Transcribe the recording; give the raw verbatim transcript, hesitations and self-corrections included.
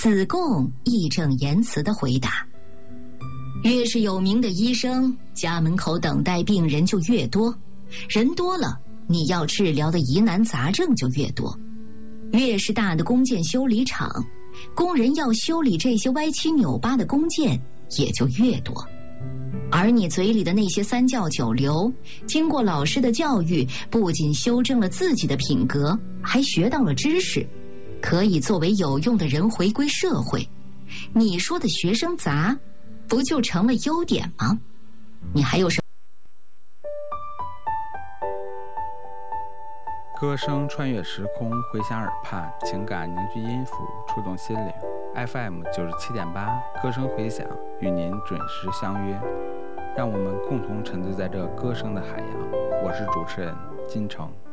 子贡义正言辞地回答：越是有名的医生，家门口等待病人就越多，人多了，你要治疗的疑难杂症就越多。越是大的弓箭修理厂，工人要修理这些歪七扭八的弓箭也就越多。而你嘴里的那些三教九流，经过老师的教育，不仅修正了自己的品格，还学到了知识，可以作为有用的人回归社会。你说的学生杂，不就成了优点吗？你还有什么？ 歌声穿越时空，回响耳畔，情感凝聚音符，触动心灵。F M 九十七点八，歌声回响，与您准时相约。让我们共同沉醉在这歌声的海洋。我是主持人金城。